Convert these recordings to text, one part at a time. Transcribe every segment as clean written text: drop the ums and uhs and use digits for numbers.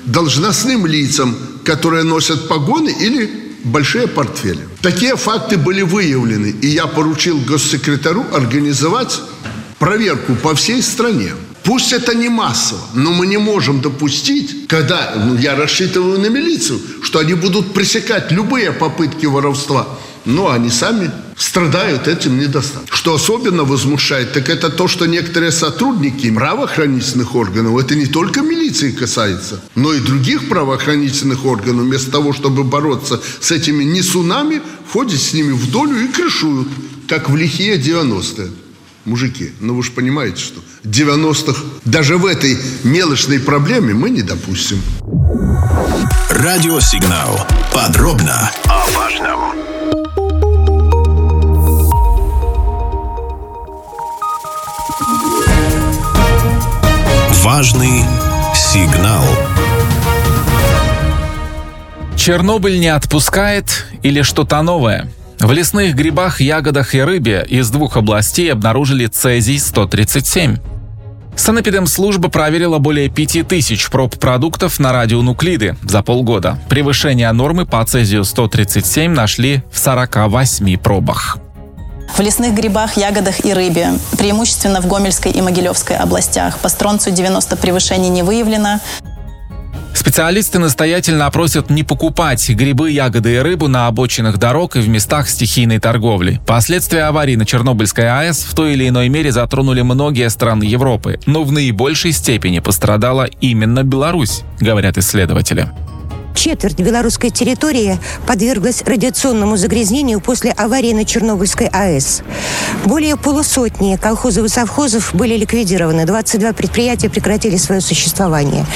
должностным лицам, которые носят погоны или большие портфели. Такие факты были выявлены, и я поручил госсекретарю организовать проверку по всей стране. Пусть это не массово, но мы не можем допустить, когда, я рассчитываю на милицию, что они будут пресекать любые попытки воровства, но они сами страдают этим недостатком. Что особенно возмущает, так это то, что некоторые сотрудники правоохранительных органов, это не только милиции касается, но и других правоохранительных органов, вместо того, чтобы бороться с этими несунами, ходят с ними в долю и крышуют, как в лихие 90-е. Мужики, вы же понимаете, что 90-х даже в этой мелочной проблеме мы не допустим. Радиосигнал. Подробно о важном. Важный сигнал. Чернобыль не отпускает или что-то новое? В лесных грибах, ягодах и рыбе из 2 областей обнаружили цезий-137. Санэпидемслужба проверила более 5000 проб продуктов на радионуклиды за полгода. Превышение нормы по цезию-137 нашли в 48 пробах. В лесных грибах, ягодах и рыбе, преимущественно в Гомельской и Могилевской областях, по стронцию-90 превышений не выявлено. Специалисты настоятельно просят не покупать грибы, ягоды и рыбу на обочинах дорог и в местах стихийной торговли. Последствия аварии на Чернобыльской АЭС в той или иной мере затронули многие страны Европы, но в наибольшей степени пострадала именно Беларусь, говорят исследователи. Четверть белорусской территории подверглась радиационному загрязнению после аварии на Чернобыльской АЭС. Более полусотни колхозов и совхозов были ликвидированы, 22 предприятия прекратили свое существование.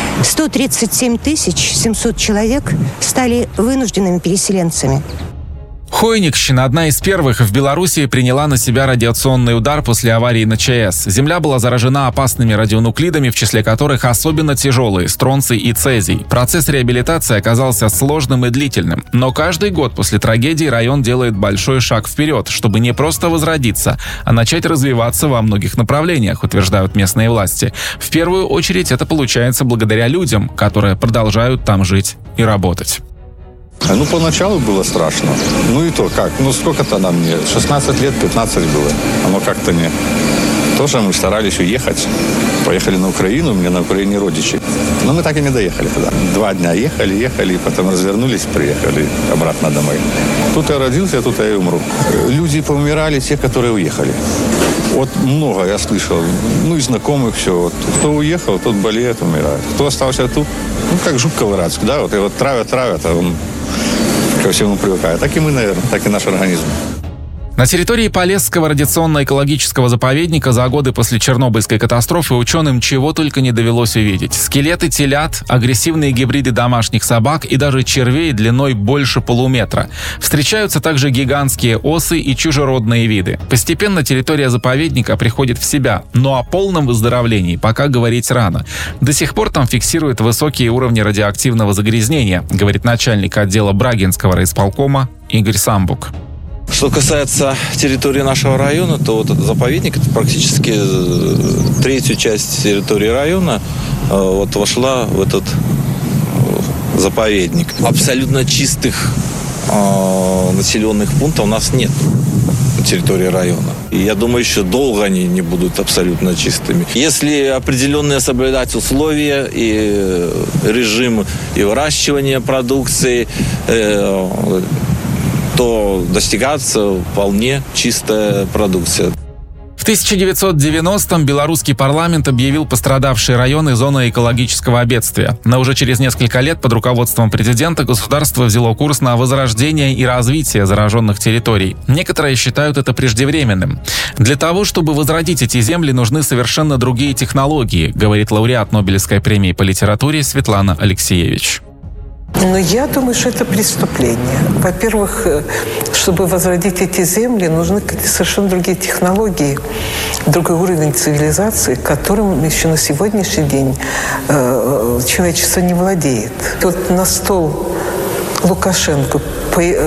137 700 человек стали вынужденными переселенцами. Хойникщина, одна из первых в Беларуси, приняла на себя радиационный удар после аварии на ЧАЭС. Земля была заражена опасными радионуклидами, в числе которых особенно тяжелые – стронций и цезий. Процесс реабилитации оказался сложным и длительным. Но каждый год после трагедии район делает большой шаг вперед, чтобы не просто возродиться, а начать развиваться во многих направлениях, утверждают местные власти. В первую очередь это получается благодаря людям, которые продолжают там жить и работать. Поначалу было страшно. И то как? Сколько-то нам мне? 16 лет, 15 было. Оно как-то не... Тоже мы старались уехать. Поехали на Украину, у меня на Украине родичи. Но мы так и не доехали туда. 2 дня ехали, потом развернулись, приехали обратно домой. Тут я родился, тут я и умру. Люди поумирали, те, которые уехали. Много я слышал. И знакомых все. Кто уехал, тот болеет, умирает. Кто остался тут, как жук колорадский, да? Его травят, а он ко всему привыкает. Так и мы, наверное, так и наш организм. На территории Полесского радиационно-экологического заповедника за годы после Чернобыльской катастрофы ученым чего только не довелось увидеть. Скелеты телят, агрессивные гибриды домашних собак и даже червей длиной больше полуметра. Встречаются также гигантские осы и чужеродные виды. Постепенно территория заповедника приходит в себя, но о полном выздоровлении пока говорить рано. До сих пор там фиксируют высокие уровни радиоактивного загрязнения, говорит начальник отдела Брагинского райисполкома Игорь Самбук. Что касается территории нашего района, то заповедник, это практически 1/3 часть территории района вошла в этот заповедник. Абсолютно чистых населенных пунктов у нас нет на территории района. И я думаю, еще долго они не будут абсолютно чистыми. Если определенные соблюдать условия и режим и выращивания продукции, то достигается вполне чистая продукция. В 1990-м белорусский парламент объявил пострадавшие районы зоной экологического бедствия. Но уже через несколько лет под руководством президента государство взяло курс на возрождение и развитие зараженных территорий. Некоторые считают это преждевременным. Для того, чтобы возродить эти земли, нужны совершенно другие технологии, говорит лауреат Нобелевской премии по литературе Светлана Алексеевич. Но я думаю, что это преступление. Во-первых, чтобы возродить эти земли, нужны совершенно другие технологии, другой уровень цивилизации, которым еще на сегодняшний день человечество не владеет. На стол Лукашенко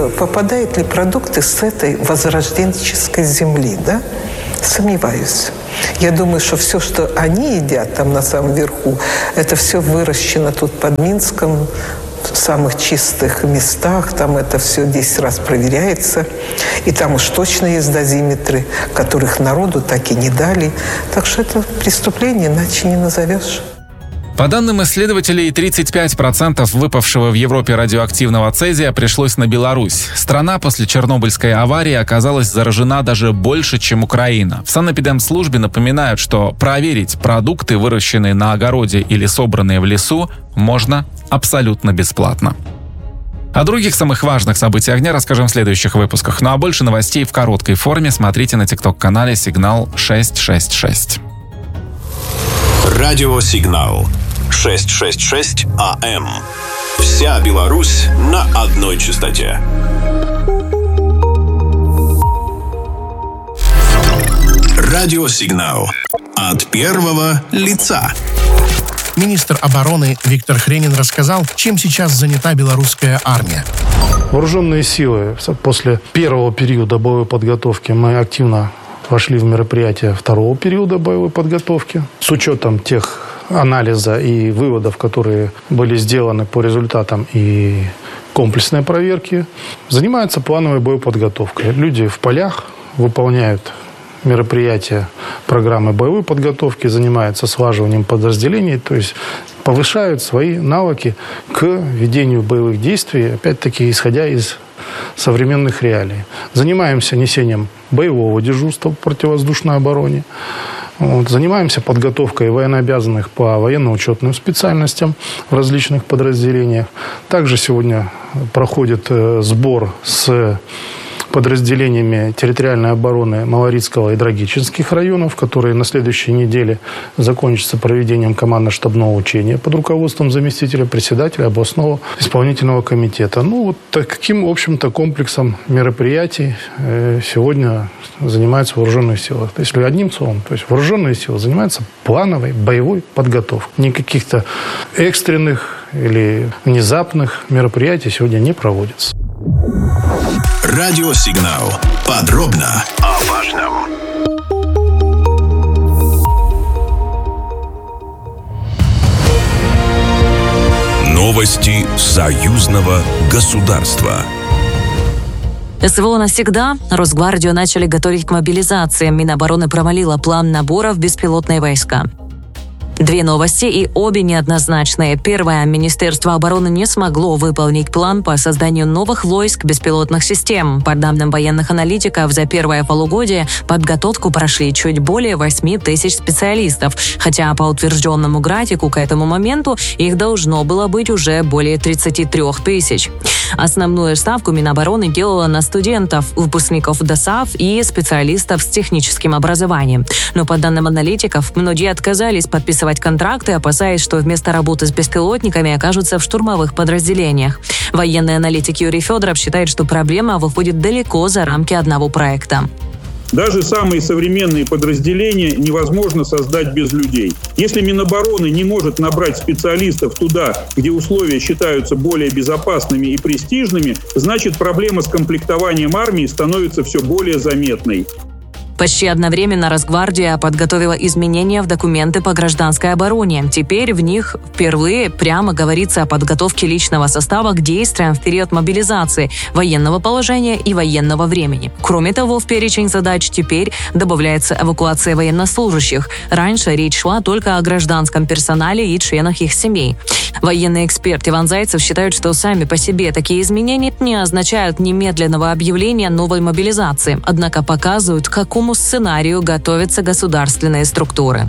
попадают ли продукты с этой возрожденческой земли, да? Сомневаюсь. Я думаю, что все, что они едят там на самом верху, это все выращено тут под Минском, в самых чистых местах, там это все 10 раз проверяется. И там уж точно есть дозиметры, которых народу так и не дали. Так что это преступление, иначе не назовешь. По данным исследователей, 35% выпавшего в Европе радиоактивного цезия пришлось на Беларусь. Страна после Чернобыльской аварии оказалась заражена даже больше, чем Украина. В санэпидемслужбе напоминают, что проверить продукты, выращенные на огороде или собранные в лесу, можно абсолютно бесплатно. О других самых важных событиях дня расскажем в следующих выпусках. Ну а больше новостей в короткой форме смотрите на TikTok-канале «Сигнал 666». Радиосигнал 666 АМ. Вся Беларусь на одной частоте. Радиосигнал от первого лица. Министр обороны Виктор Хренин рассказал, чем сейчас занята белорусская армия. Вооруженные силы после первого периода боевой подготовки мы активно вошли в мероприятия второго периода боевой подготовки. С учетом тех анализа и выводов, которые были сделаны по результатам и комплексной проверки, занимаются плановой боеподготовкой. Люди в полях выполняют мероприятия программы боевой подготовки, занимаются слаживанием подразделений, то есть повышают свои навыки к ведению боевых действий, опять-таки исходя из современных реалий. Занимаемся несением боевого дежурства в противовоздушной обороне. Занимаемся подготовкой военнообязанных по военно-учетным специальностям в различных подразделениях. Также сегодня проходит сбор с подразделениями территориальной обороны Малорицкого и Драгичинских районов, которые на следующей неделе закончатся проведением командно-штабного учения под руководством заместителя председателя областного исполнительного комитета. Таким, в общем-то, комплексом мероприятий сегодня занимаются вооруженные силы. Если одним словом, то есть вооруженные силы занимаются плановой боевой подготовкой. Никаких-то экстренных или внезапных мероприятий сегодня не проводится. Радиосигнал. Подробно о важном. Новости союзного государства. СВО навсегда. Росгвардию начали готовить к мобилизации. Минобороны провалила план набора в беспилотные войска. Две новости, и обе неоднозначные. Первая. Министерство обороны не смогло выполнить план по созданию новых войск беспилотных систем. По данным военных аналитиков, за первое полугодие подготовку прошли чуть более 8 тысяч специалистов. Хотя по утвержденному графику к этому моменту их должно было быть уже более 33 тысяч. Основную ставку Минобороны делала на студентов, выпускников ДОСААФ и специалистов с техническим образованием. Но по данным аналитиков, многие отказались подписывать контракты, опасаясь, что вместо работы с беспилотниками окажутся в штурмовых подразделениях. Военный аналитик Юрий Федоров считает, что проблема выходит далеко за рамки одного проекта. Даже самые современные подразделения невозможно создать без людей. Если Минобороны не может набрать специалистов туда, где условия считаются более безопасными и престижными, значит, проблема с комплектованием армии становится все более заметной. Почти одновременно Росгвардия подготовила изменения в документы по гражданской обороне. Теперь в них впервые прямо говорится о подготовке личного состава к действиям в период мобилизации, военного положения и военного времени. Кроме того, в перечень задач теперь добавляется эвакуация военнослужащих. Раньше речь шла только о гражданском персонале и членах их семей. Военный эксперт Иван Зайцев считает, что сами по себе такие изменения не означают немедленного объявления новой мобилизации, однако показывают, к какому сценарию готовятся государственные структуры.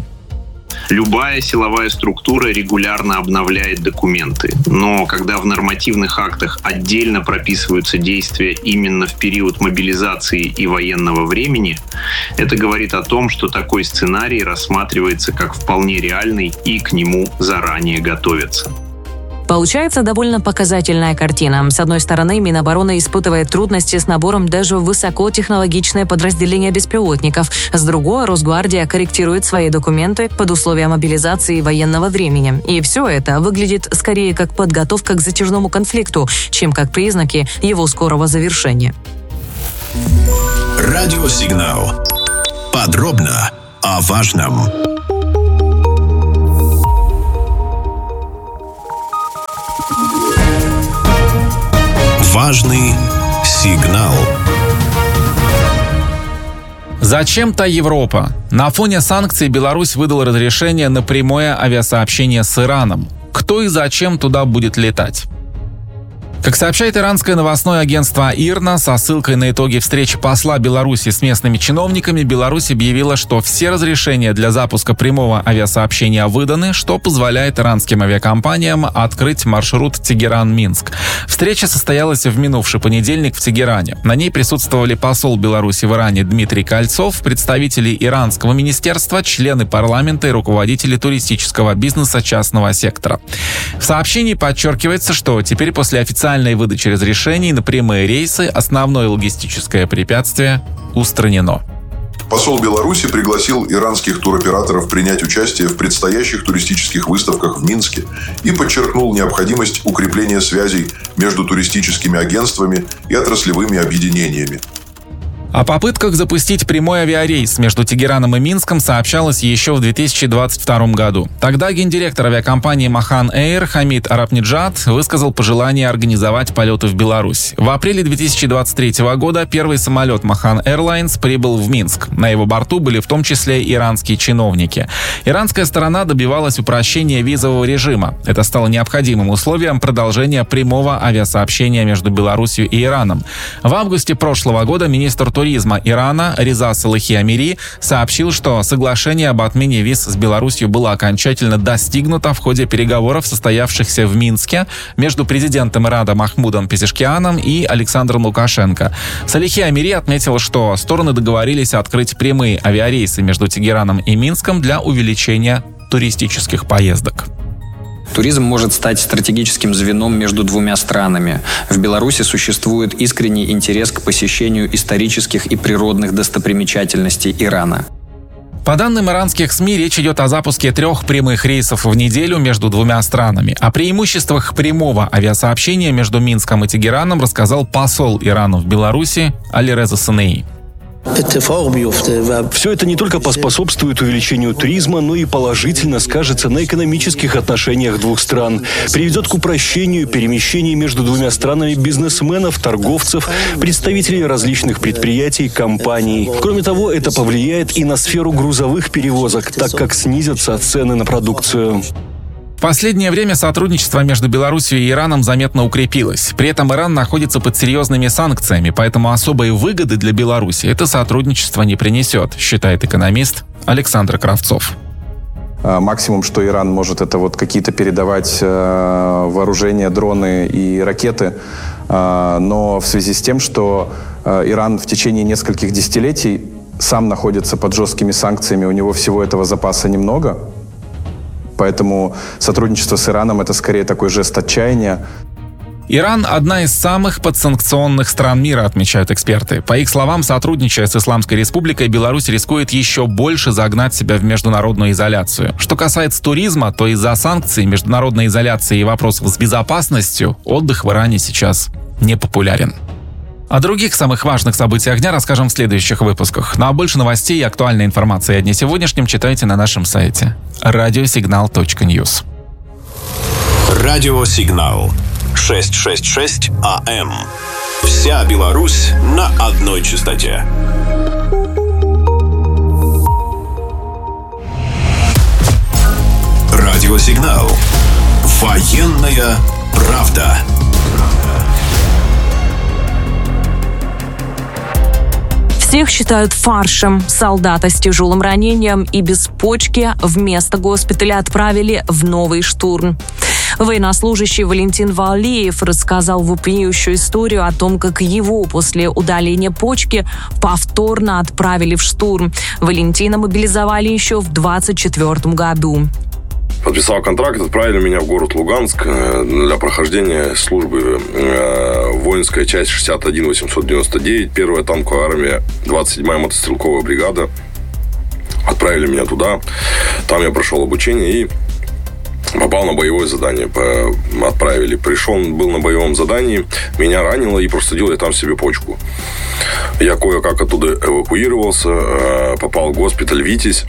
Любая силовая структура регулярно обновляет документы, но когда в нормативных актах отдельно прописываются действия именно в период мобилизации и военного времени, это говорит о том, что такой сценарий рассматривается как вполне реальный и к нему заранее готовятся. Получается довольно показательная картина. С одной стороны, Минобороны испытывает трудности с набором даже в высокотехнологичное подразделение беспилотников. С другой, Росгвардия корректирует свои документы под условия мобилизации и военного времени. И все это выглядит скорее как подготовка к затяжному конфликту, чем как признаки его скорого завершения. Радиосигнал. Подробно о важном. Важный сигнал. Зачем-то Европа. На фоне санкций Беларусь выдала разрешение на прямое авиасообщение с Ираном. Кто и зачем туда будет летать? Как сообщает иранское новостное агентство ИРНА, со ссылкой на итоги встречи посла Беларуси с местными чиновниками, Беларусь объявила, что все разрешения для запуска прямого авиасообщения выданы, что позволяет иранским авиакомпаниям открыть маршрут Тегеран-Минск. Встреча состоялась в минувший понедельник в Тегеране. На ней присутствовали посол Беларуси в Иране Дмитрий Кольцов, представители иранского министерства, члены парламента и руководители туристического бизнеса частного сектора. В сообщении подчеркивается, что теперь после официальной выдачи разрешений на прямые рейсы основное логистическое препятствие устранено. Посол Беларуси пригласил иранских туроператоров принять участие в предстоящих туристических выставках в Минске и подчеркнул необходимость укрепления связей между туристическими агентствами и отраслевыми объединениями. О попытках запустить прямой авиарейс между Тегераном и Минском сообщалось еще в 2022 году. Тогда гендиректор авиакомпании «Махан Эйр» Хамид Арабниджад высказал пожелание организовать полеты в Беларусь. В апреле 2023 года первый самолет «Махан Эйрлайнс» прибыл в Минск. На его борту были в том числе иранские чиновники. Иранская сторона добивалась упрощения визового режима. Это стало необходимым условием продолжения прямого авиасообщения между Беларусью и Ираном. В августе прошлого года министр туризма Ирана Реза Салахи Амири сообщил, что соглашение об отмене виз с Беларусью было окончательно достигнуто в ходе переговоров, состоявшихся в Минске между президентом Ирана Махмудом Пезешкианом и Александром Лукашенко. Салахи Амири отметил, что стороны договорились открыть прямые авиарейсы между Тегераном и Минском для увеличения туристических поездок. Туризм может стать стратегическим звеном между двумя странами. В Беларуси существует искренний интерес к посещению исторических и природных достопримечательностей Ирана. По данным иранских СМИ, речь идет о запуске 3 прямых рейсов в неделю между двумя странами. О преимуществах прямого авиасообщения между Минском и Тегераном рассказал посол Ирана в Беларуси Алиреза Санеи. Все это не только поспособствует увеличению туризма, но и положительно скажется на экономических отношениях двух стран. Приведет к упрощению перемещений между двумя странами бизнесменов, торговцев, представителей различных предприятий, компаний. Кроме того, это повлияет и на сферу грузовых перевозок, так как снизятся цены на продукцию. В последнее время сотрудничество между Беларусью и Ираном заметно укрепилось. При этом Иран находится под серьезными санкциями, поэтому особой выгоды для Беларуси это сотрудничество не принесет, считает экономист Александр Кравцов. Максимум, что Иран может, это вот какие-то передавать вооружения, дроны и ракеты. Но в связи с тем, что Иран в течение нескольких десятилетий сам находится под жесткими санкциями, у него всего этого запаса немного. Поэтому сотрудничество с Ираном – это скорее такой жест отчаяния. Иран – одна из самых подсанкционных стран мира, отмечают эксперты. По их словам, сотрудничая с Исламской Республикой, Беларусь рискует еще больше загнать себя в международную изоляцию. Что касается туризма, то из-за санкций, международной изоляции и вопросов с безопасностью отдых в Иране сейчас не популярен. О других самых важных событиях дня расскажем в следующих выпусках. Ну а больше новостей и актуальной информации о дне сегодняшнем читайте на нашем сайте radiosignal.news. Радиосигнал 666 АМ. Вся Беларусь на одной частоте. Радиосигнал. Военная правда. Всех считают фаршем. Солдата с тяжелым ранением и без почки вместо госпиталя отправили в новый штурм. Военнослужащий Валентин Валеев рассказал вопиющую историю о том, как его после удаления почки повторно отправили в штурм. Валентина мобилизовали еще в 2024 году. Подписал контракт, отправили меня в город Луганск для прохождения службы воинская часть 61-899, первая танковая армия, 27-я мотострелковая бригада. Отправили меня туда, там я прошел обучение и Попал на боевое задание. Отправили. Пришел, был на боевом задании. Меня ранило и просадил я там себе почку. Я кое-как оттуда эвакуировался. Попал в госпиталь «Витязь».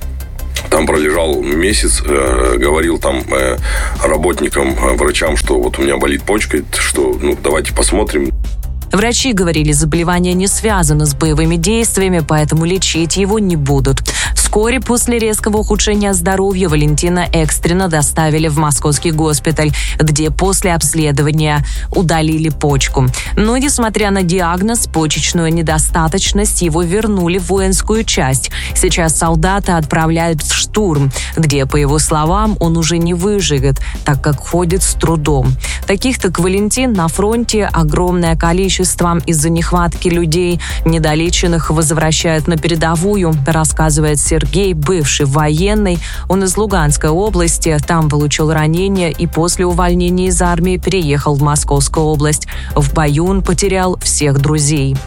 Там пролежал месяц, говорил там работникам, врачам, что вот у меня болит почка, что давайте посмотрим. Врачи говорили, заболевание не связано с боевыми действиями, поэтому лечить его не будут. Вскоре после резкого ухудшения здоровья Валентина экстренно доставили в московский госпиталь, где после обследования удалили почку. Но, несмотря на диагноз, почечную недостаточность, его вернули в воинскую часть. Сейчас солдата отправляют в штурм, где, по его словам, он уже не выживет, так как ходит с трудом. Таких, как Валентин, на фронте огромное количество. Из-за нехватки людей, недолеченных, возвращают на передовую, рассказывает Сергей, бывший военный. Он из Луганской области, там получил ранение и после увольнения из армии переехал в Московскую область. В бою он потерял всех друзей.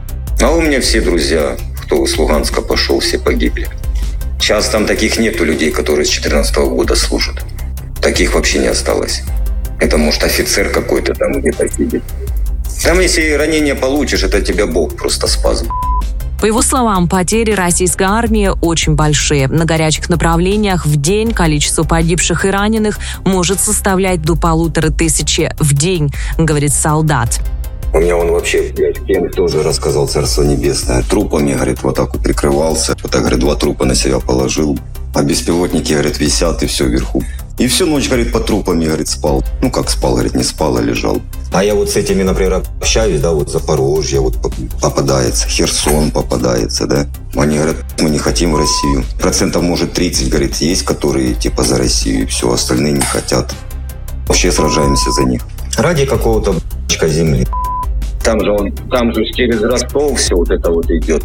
А у меня все друзья, кто с Луганска пошел, все погибли. Сейчас там таких нету людей, которые с 2014 года служат. Таких вообще не осталось. Это, может, офицер какой-то там где-то сидит. Там, если ранение получишь, это тебя Бог просто спас. По его словам, потери российской армии очень большие. На горячих направлениях в день количество погибших и раненых может составлять до 1500 в день, говорит солдат. У меня он вообще, Кен тоже рассказал, Царство Небесное. Трупами, говорит, в атаку прикрывался. Вот так, говорит, 2 трупа на себя положил. А беспилотники, говорит, висят и все вверху. И всю ночь, говорит, под трупами, говорит, спал. Ну, как спал, говорит, не спал, а лежал. А я вот с этими, например, общаюсь, да, вот Запорожье вот попадается, Херсон попадается, да. Они говорят, мы не хотим в Россию. Процентов, может, 30, говорит, есть, которые типа за Россию, и все, остальные не хотят. Вообще сражаемся за них. Ради какого-то земли. Там же через Ростов все вот это вот идет.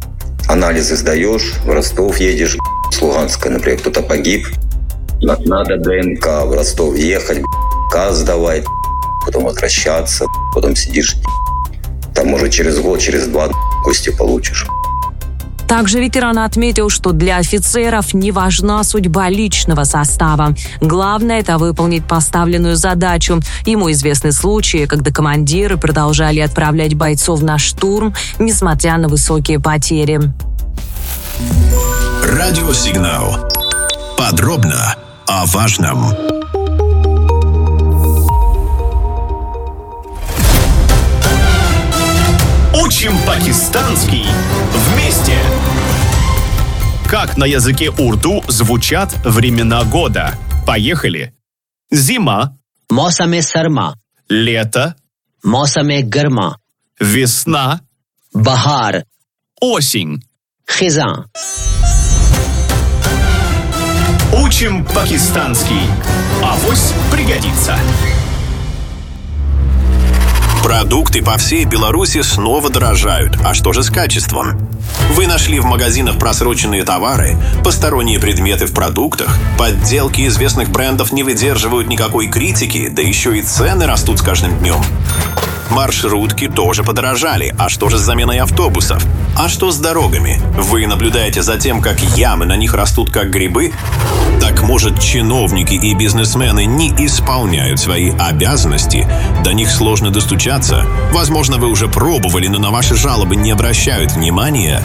Анализы сдаешь, в Ростов едешь, с Луганска, например, кто-то погиб. Надо ДНК в Ростов ехать, КАЗ сдавать, потом возвращаться, потом сидишь. Там, может, через год, через 2 кости получишь. Также ветеран отметил, что для офицеров не важна судьба личного состава. Главное – это выполнить поставленную задачу. Ему известны случаи, когда командиры продолжали отправлять бойцов на штурм, несмотря на высокие потери. Радиосигнал. Подробно о важном. Учим пакистанский вместе. Как на языке урду звучат времена года? Поехали. Зима. Мосаме сарма. Лето. Мосаме гарма. Весна. Бахар. Осень. Хизан. Учим пакистанский. Авось пригодится. Продукты по всей Беларуси снова дорожают. А что же с качеством? Вы нашли в магазинах просроченные товары, посторонние предметы в продуктах, подделки известных брендов не выдерживают никакой критики, да еще и цены растут с каждым днем. Маршрутки тоже подорожали. А что же с заменой автобусов? А что с дорогами? Вы наблюдаете за тем, как ямы на них растут как грибы? Так может, чиновники и бизнесмены не исполняют свои обязанности? До них сложно достучаться? Возможно, вы уже пробовали, но на ваши жалобы не обращают внимания?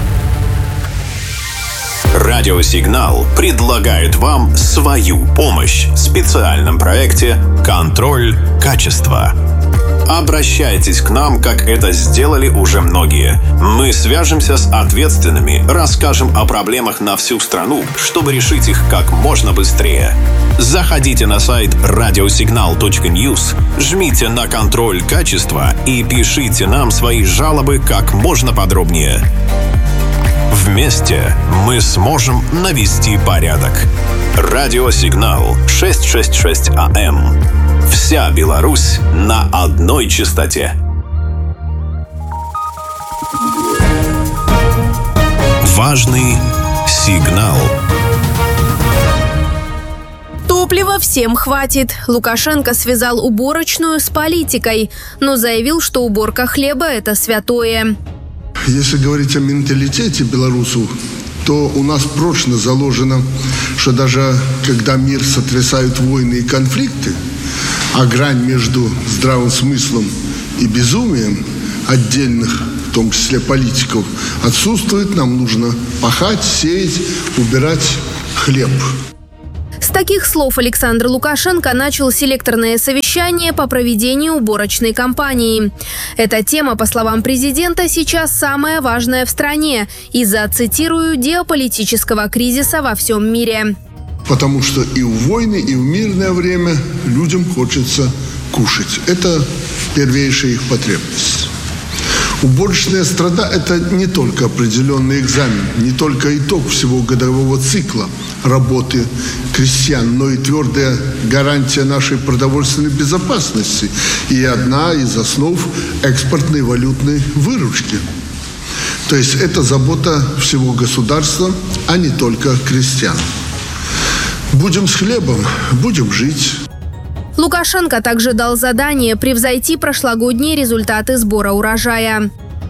Радиосигнал предлагает вам свою помощь в специальном проекте «Контроль качества». Обращайтесь к нам, как это сделали уже многие. Мы свяжемся с ответственными, расскажем о проблемах на всю страну, чтобы решить их как можно быстрее. Заходите на сайт radiosignal.news, жмите на «Контроль качества» и пишите нам свои жалобы как можно подробнее. Вместе мы сможем навести порядок. Радиосигнал 666 АМ. Вся Беларусь на одной частоте. Важный сигнал. Топлива всем хватит. Лукашенко связал уборочную с политикой, но заявил, что уборка хлеба – это святое. Если говорить о менталитете белорусов, то у нас прочно заложено, что даже когда мир сотрясают войны и конфликты, а грань между здравым смыслом и безумием отдельных, в том числе политиков, отсутствует, нам нужно пахать, сеять, убирать хлеб. С таких слов Александр Лукашенко начал селекторное совещание по проведению уборочной кампании. Эта тема, по словам президента, сейчас самая важная в стране из-за, цитирую, геополитического кризиса во всем мире. Потому что и в войны, и в мирное время людям хочется кушать. Это первейшая их потребность. Уборочная страда – это не только определенный экзамен, не только итог всего годового цикла работы крестьян, но и твердая гарантия нашей продовольственной безопасности и одна из основ экспортной валютной выручки. То есть это забота всего государства, а не только крестьян. Будем с хлебом, будем жить. Лукашенко также дал задание превзойти прошлогодние результаты сбора урожая.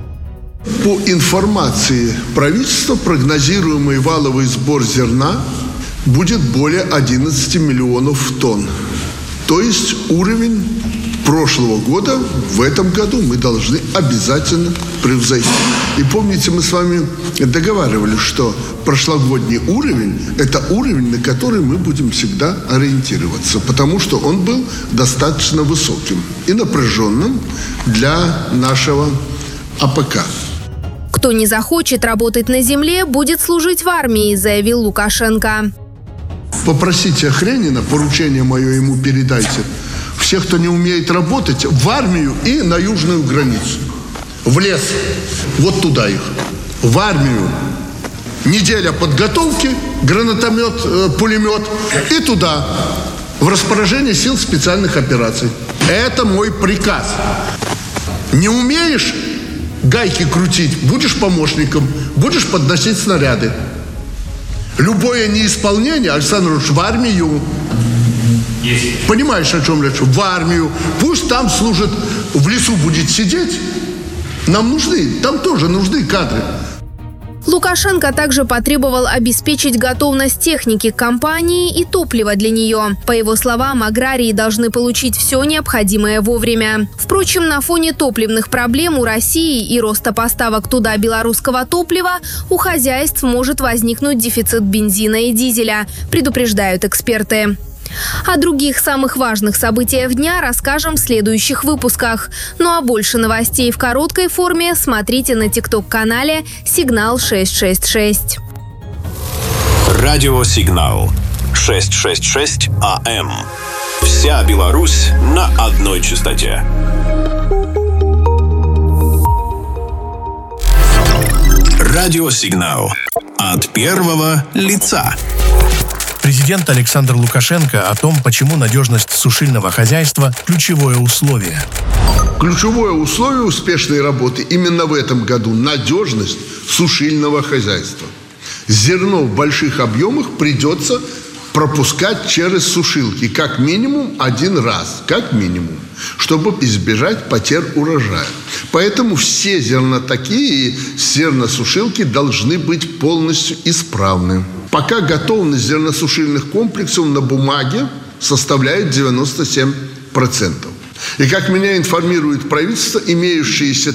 По информации правительства, прогнозируемый валовый сбор зерна будет более 11 миллионов тонн. То есть уровень прошлого года в этом году мы должны обязательно превзойти. И помните, мы с вами договаривались, что прошлогодний уровень – это уровень, на который мы будем всегда ориентироваться, потому что он был достаточно высоким и напряженным для нашего АПК. Кто не захочет работать на земле, будет служить в армии, заявил Лукашенко. Попросите Хренина, поручение мое ему передайте, всех, кто не умеет работать, в армию и на южную границу. В лес. Вот туда их. В армию. Неделя подготовки, гранатомет, пулемет. И туда. В распоряжение сил специальных операций. Это мой приказ. Не умеешь гайки крутить, будешь помощником, будешь подносить снаряды. Любое неисполнение, Александр Ильич, в армию. Понимаешь, о чем речь? В армию. Пусть там служит, в лесу будет сидеть. Нам нужны, там тоже нужны кадры. Лукашенко также потребовал обеспечить готовность техники к кампании и топлива для нее. По его словам, аграрии должны получить все необходимое вовремя. Впрочем, на фоне топливных проблем у России и роста поставок туда белорусского топлива у хозяйств может возникнуть дефицит бензина и дизеля, предупреждают эксперты. О других самых важных событиях дня расскажем в следующих выпусках. Ну а больше новостей в короткой форме смотрите на тикток-канале «Сигнал 666». Радио «Сигнал» 666 АМ. Вся Беларусь на одной частоте. Радио «Сигнал» от первого лица. Президент Александр Лукашенко о том, почему надежность сушильного хозяйства – ключевое условие. Ключевое условие успешной работы именно в этом году – надежность сушильного хозяйства. Зерно в больших объемах придется пропускать через сушилки как минимум один раз, как минимум, чтобы избежать потерь урожая. Поэтому все зернотаки и зерносушилки должны быть полностью исправны. Пока готовность зерносушильных комплексов на бумаге составляет 97%. И, как меня информирует правительство, имеющиеся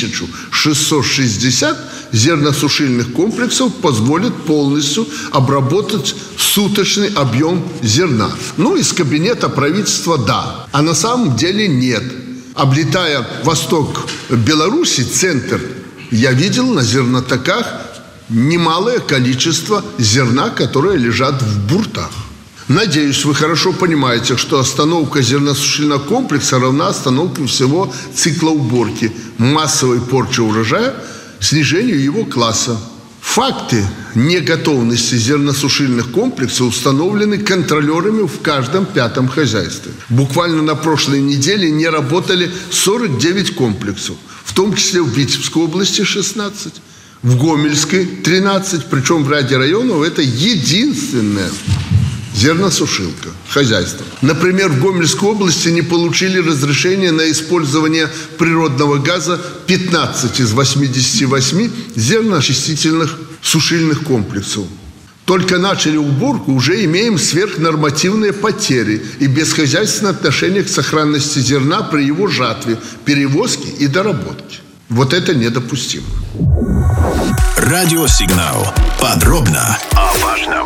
1660 зерносушильных комплексов позволят полностью обработать суточный объем зерна. Ну, из кабинета правительства – да, а на самом деле нет. Облетая восток Беларуси, центр, я видел на зернотаках немалое количество зерна, которое лежат в буртах. Надеюсь, вы хорошо понимаете, что остановка зерносушильного комплекса равна остановке всего цикла уборки, массовой порчи урожая, снижению его класса. Факты неготовности зерносушильных комплексов установлены контролерами в каждом пятом хозяйстве. Буквально на прошлой неделе не работали 49 комплексов, в том числе в Витебской области 16, в Гомельской 13, причем в ряде районов это единственное зерносушилка, хозяйство. Например, в Гомельской области не получили разрешение на использование природного газа 15 из 88 зерноочистительных сушильных комплексов. Только начали уборку, уже имеем сверхнормативные потери и бесхозяйственное отношение к сохранности зерна при его жатве, перевозке и доработке. Вот это недопустимо. Радиосигнал. Подробно о важном.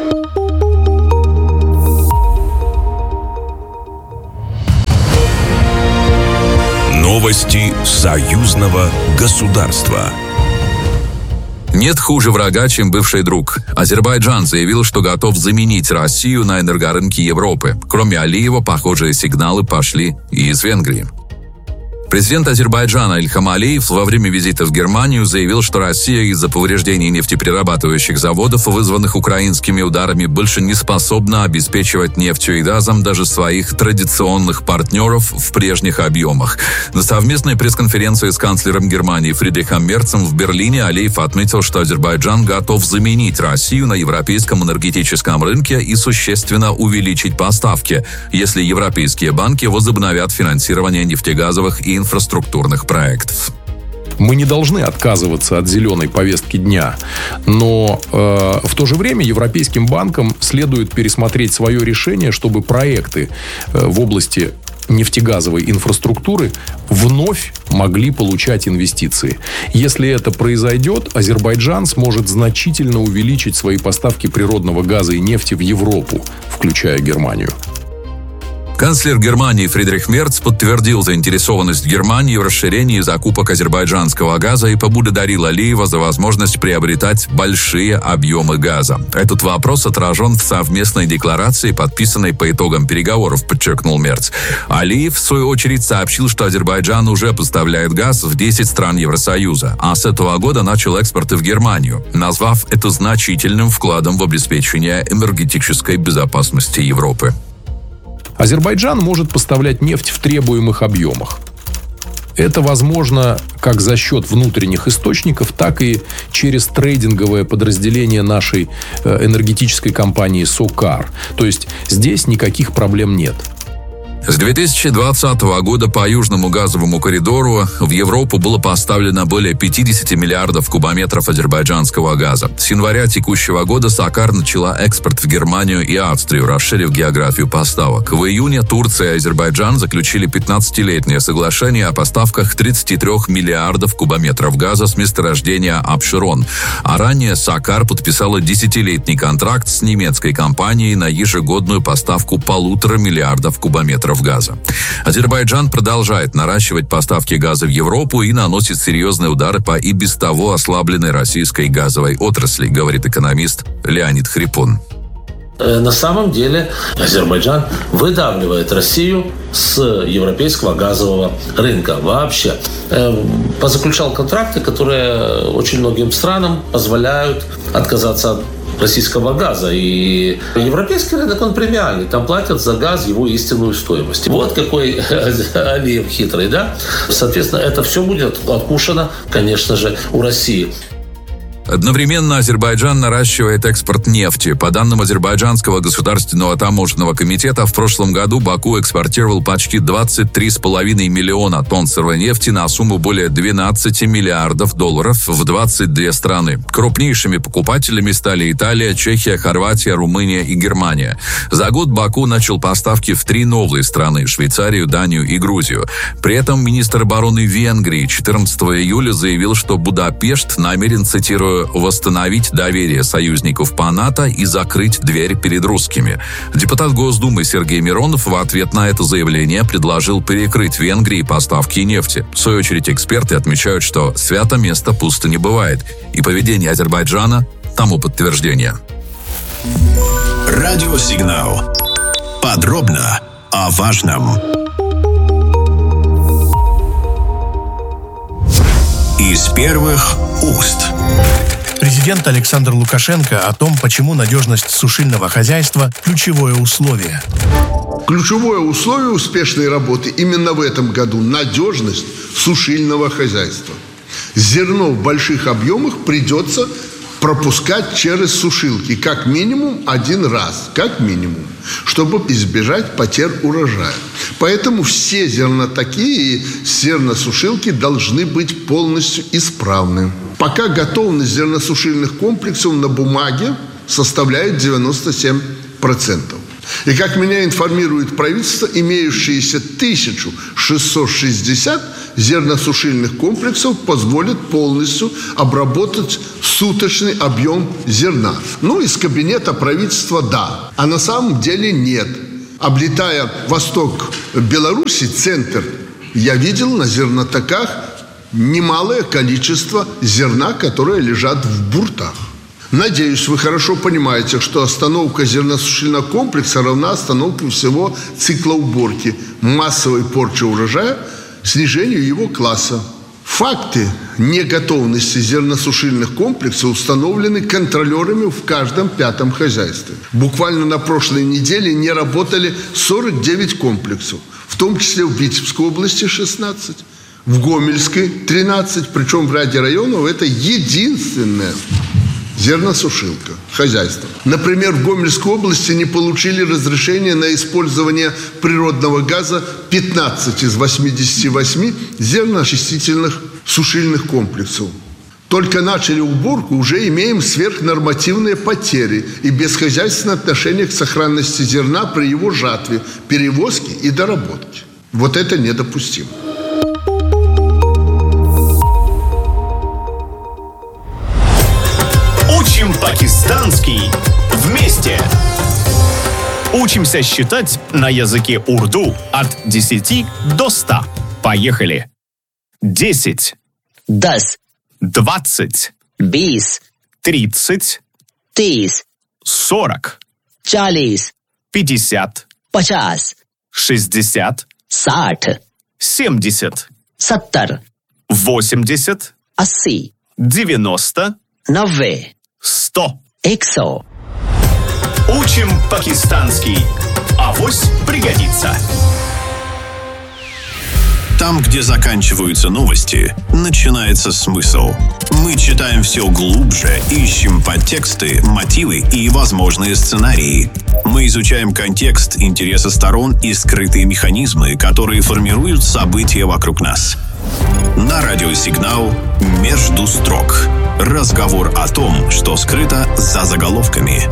Новости союзного государства. Нет хуже врага, чем бывший друг. Азербайджан заявил, что готов заменить Россию на энергорынке Европы. Кроме Алиева, похожие сигналы пошли и из Венгрии. Президент Азербайджана Ильхам Алиев во время визита в Германию заявил, что Россия из-за повреждений нефтеперерабатывающих заводов, вызванных украинскими ударами, больше не способна обеспечивать нефтью и газом даже своих традиционных партнеров в прежних объемах. На совместной пресс-конференции с канцлером Германии Фридрихом Мерцем в Берлине Алиев отметил, что Азербайджан готов заменить Россию на европейском энергетическом рынке и существенно увеличить поставки, если европейские банки возобновят финансирование нефтегазовых и инфраструктурных проектов. Мы не должны отказываться от зеленой повестки дня, но в то же время европейским банкам следует пересмотреть свое решение, чтобы проекты в области нефтегазовой инфраструктуры вновь могли получать инвестиции. Если это произойдет, Азербайджан сможет значительно увеличить свои поставки природного газа и нефти в Европу, включая Германию. Канцлер Германии Фридрих Мерц подтвердил заинтересованность Германии в расширении закупок азербайджанского газа и поблагодарил Алиева за возможность приобретать большие объемы газа. Этот вопрос отражен в совместной декларации, подписанной по итогам переговоров, подчеркнул Мерц. Алиев, в свою очередь, сообщил, что Азербайджан уже поставляет газ в 10 стран Евросоюза, а с этого года начал экспорты в Германию, назвав это значительным вкладом в обеспечение энергетической безопасности Европы. Азербайджан может поставлять нефть в требуемых объемах. Это возможно как за счет внутренних источников, так и через трейдинговое подразделение нашей энергетической компании «Сокар». То есть здесь никаких проблем нет. С 2020 года по Южному газовому коридору в Европу было поставлено более 50 миллиардов кубометров азербайджанского газа. С января текущего года «Сокар» начала экспорт в Германию и Австрию, расширив географию поставок. В июне Турция и Азербайджан заключили 15-летнее соглашение о поставках 33 миллиардов кубометров газа с месторождения Абшерон. А ранее «Сокар» подписала 10-летний контракт с немецкой компанией на ежегодную поставку 1,5 миллиардов кубометров газа. Азербайджан продолжает наращивать поставки газа в Европу и наносит серьезные удары по и без того ослабленной российской газовой отрасли, говорит экономист Леонид Хрипун. На самом деле Азербайджан выдавливает Россию с европейского газового рынка вообще. Позаключал контракты, которые очень многим странам позволяют отказаться от российского газа. И европейский рынок, он премиальный. Там платят за газ его истинную стоимость. Вот какой Алиев хитрый, да? Соответственно, это все будет откушено, конечно же, у России. Одновременно Азербайджан наращивает экспорт нефти. По данным Азербайджанского государственного таможенного комитета, в прошлом году Баку экспортировал почти 23,5 миллиона тонн сырой нефти на сумму более 12 миллиардов долларов в 22 страны. Крупнейшими покупателями стали Италия, Чехия, Хорватия, Румыния и Германия. За год Баку начал поставки в 3 новые страны – Швейцарию, Данию и Грузию. При этом министр обороны Венгрии 14 июля заявил, что Будапешт намерен, цитирую, восстановить доверие союзников по НАТО и закрыть дверь перед русскими. Депутат Госдумы Сергей Миронов в ответ на это заявление предложил перекрыть Венгрии поставки нефти. В свою очередь эксперты отмечают, что свято место пусто не бывает, и поведение Азербайджана тому подтверждение. Радиосигнал. Подробно о важном. Из первых уст. Президент Александр Лукашенко о том, почему надежность сушильного хозяйства – ключевое условие. Ключевое условие успешной работы именно в этом году – надежность сушильного хозяйства. Зерно в больших объемах придется пропускать через сушилки как минимум один раз, чтобы избежать потерь урожая. Поэтому все зернотаки и зерносушилки должны быть полностью исправны. Пока готовность зерносушильных комплексов на бумаге составляет 97%. И, как меня информирует правительство, имеющиеся 1660 зерносушильных комплексов позволят полностью обработать суточный объем зерна. Из кабинета правительства да, а на самом деле нет. Облетая восток Беларуси, центр, я видел на зернотаках немалое количество зерна, которые лежат в буртах. Надеюсь, вы хорошо понимаете, что остановка зерносушильного комплекса равна остановке всего цикла уборки, массовой порчи урожая, снижению его класса. Факты неготовности зерносушильных комплексов установлены контролерами в каждом 5-м хозяйстве. Буквально на прошлой неделе не работали 49 комплексов, в том числе в Витебской области 16, в Гомельской 13, причем в ряде районов это единственное зерносушилка, хозяйство. Например, в Гомельской области не получили разрешение на использование природного газа 15 из 88 зерноочистительных сушильных комплексов. Только начали уборку, уже имеем сверхнормативные потери и бесхозяйственное отношение к сохранности зерна при его жатве, перевозке и доработке. Вот это недопустимо. Учим пакистанский вместе. Учимся считать на языке урду от 10 до 100. Поехали. 10. 10. 20. 20. 30. 30. 40. 40. 50. 50. 60. 60. 70. 70. 80. 80. 90. 90. 100. 100. Учим пакистанский. Авось пригодится. Там, где заканчиваются новости, начинается смысл. Мы читаем все глубже, ищем подтексты, мотивы и возможные сценарии. Мы изучаем контекст, интересы сторон и скрытые механизмы, которые формируют события вокруг нас. На радиосигнал «Между строк». Разговор о том, что скрыто за заголовками.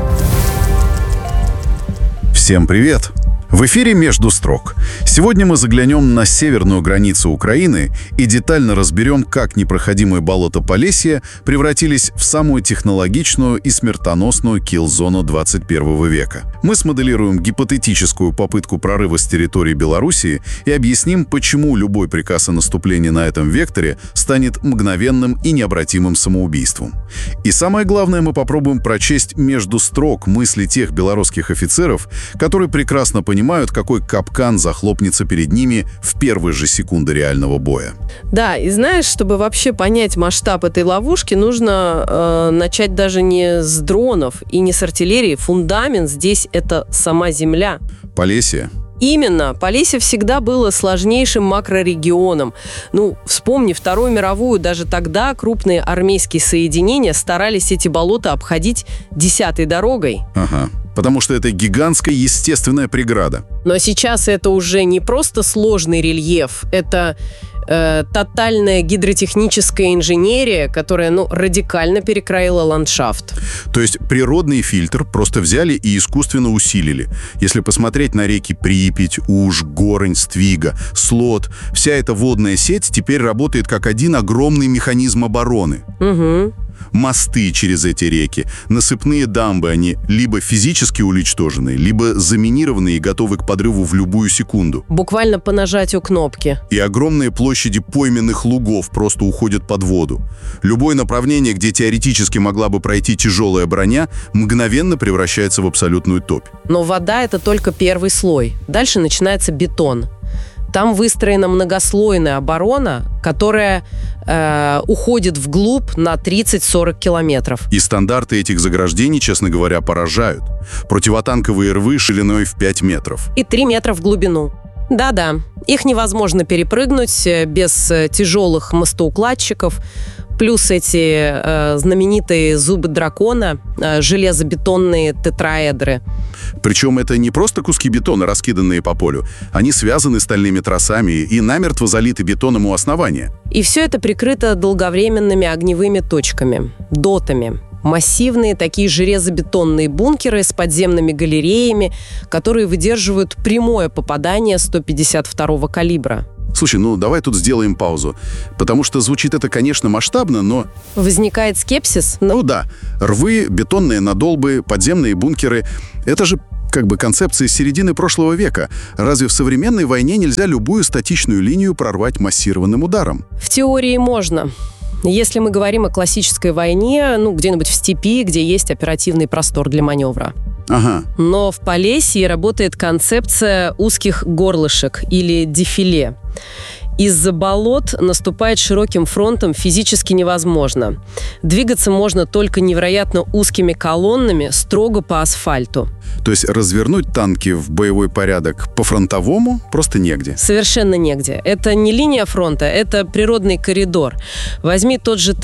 Всем привет! В эфире «Между строк». Сегодня мы заглянем на северную границу Украины и детально разберем, как непроходимые болота Полесья превратились в самую технологичную и смертоносную килл-зону 21 века. Мы смоделируем гипотетическую попытку прорыва с территории Белоруссии и объясним, почему любой приказ о наступлении на этом векторе станет мгновенным и необратимым самоубийством. И самое главное, мы попробуем прочесть между строк мысли тех белорусских офицеров, которые прекрасно понимают, какой капкан захлопнется перед ними в первые же секунды реального боя. Да, и знаешь, чтобы вообще понять масштаб этой ловушки, нужно начать даже не с дронов и не с артиллерии. Фундамент здесь — это сама земля. Полесье. Именно. Полесье всегда было сложнейшим макрорегионом. Вспомни Вторую мировую, даже тогда крупные армейские соединения старались эти болота обходить 10-й дорогой. Ага. Потому что это гигантская естественная преграда. Но сейчас это уже не просто сложный рельеф, это тотальная гидротехническая инженерия, которая радикально перекроила ландшафт. То есть природный фильтр просто взяли и искусственно усилили. Если посмотреть на реки Припять, Уж, Горань, Ствига, Слот, вся эта водная сеть теперь работает как один огромный механизм обороны. Угу. Мосты через эти реки, насыпные дамбы, они либо физически уничтожены, либо заминированы и готовы к подрыву в любую секунду. Буквально по нажатию кнопки. И огромные площади пойменных лугов просто уходят под воду. Любое направление, где теоретически могла бы пройти тяжелая броня, мгновенно превращается в абсолютную топь. Но вода — это только первый слой. Дальше начинается бетон. Там выстроена многослойная оборона, которая уходит вглубь на 30-40 километров. И стандарты этих заграждений, честно говоря, поражают. Противотанковые рвы шириной в 5 метров. И 3 метра в глубину. Да-да, их невозможно перепрыгнуть без тяжелых мостоукладчиков. Плюс эти знаменитые зубы дракона, железобетонные тетраэдры. Причем это не просто куски бетона, раскиданные по полю. Они связаны стальными тросами и намертво залиты бетоном у основания. И все это прикрыто долговременными огневыми точками, дотами. Массивные такие железобетонные бункеры с подземными галереями, которые выдерживают прямое попадание 152-го калибра. Слушай, давай тут сделаем паузу. Потому что звучит это, конечно, масштабно, но... Возникает скепсис? Да. Рвы, бетонные надолбы, подземные бункеры. Это же концепция из середины прошлого века. Разве в современной войне нельзя любую статичную линию прорвать массированным ударом? В теории можно. Если мы говорим о классической войне, где-нибудь в степи, где есть оперативный простор для маневра. Ага. Но в Полесье работает концепция узких горлышек или дефиле. Из-за болот наступать широким фронтом физически невозможно. Двигаться можно только невероятно узкими колоннами строго по асфальту. То есть развернуть танки в боевой порядок по-фронтовому просто негде? Совершенно негде. Это не линия фронта, это природный коридор. Возьми тот же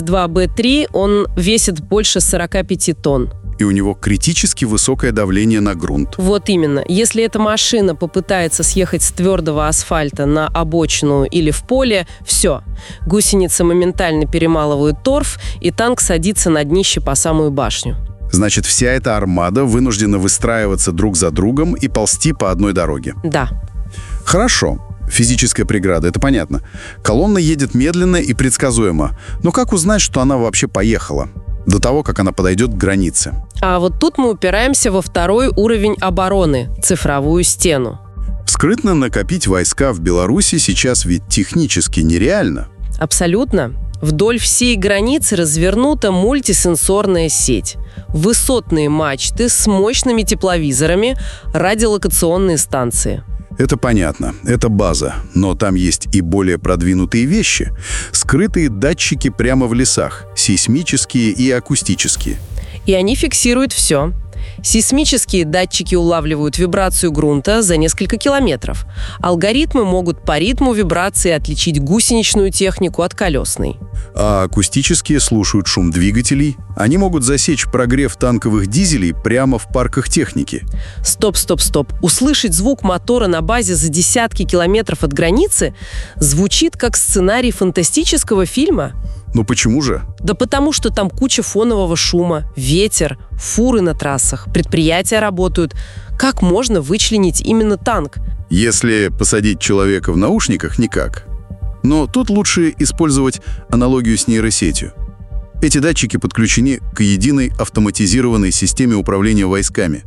Т-72Б3, он весит больше 45 тонн. И у него критически высокое давление на грунт. Вот именно. Если эта машина попытается съехать с твердого асфальта на обочину или в поле, все. Гусеницы моментально перемалывают торф, и танк садится на днище по самую башню. Значит, вся эта армада вынуждена выстраиваться друг за другом и ползти по одной дороге. Да. Хорошо. Физическая преграда, это понятно. Колонна едет медленно и предсказуемо. Но как узнать, что она вообще поехала? До того, как она подойдет к границе. А вот тут мы упираемся во второй уровень обороны – цифровую стену. Скрытно накопить войска в Беларуси сейчас ведь технически нереально. Абсолютно. Вдоль всей границы развернута мультисенсорная сеть. Высотные мачты с мощными тепловизорами, радиолокационные станции. Это понятно, это база, но там есть и более продвинутые вещи. Скрытые датчики прямо в лесах, сейсмические и акустические. И они фиксируют все. Сейсмические датчики улавливают вибрацию грунта за несколько километров. Алгоритмы могут по ритму вибрации отличить гусеничную технику от колесной. А акустические слушают шум двигателей. Они могут засечь прогрев танковых дизелей прямо в парках техники. Стоп. Услышать звук мотора на базе за десятки километров от границы звучит как сценарий фантастического фильма. Ну почему же? Да потому что там куча фонового шума, ветер, фуры на трассах, предприятия работают. Как можно вычленить именно танк? Если посадить человека в наушниках, никак. Но тут лучше использовать аналогию с нейросетью. Эти датчики подключены к единой автоматизированной системе управления войсками.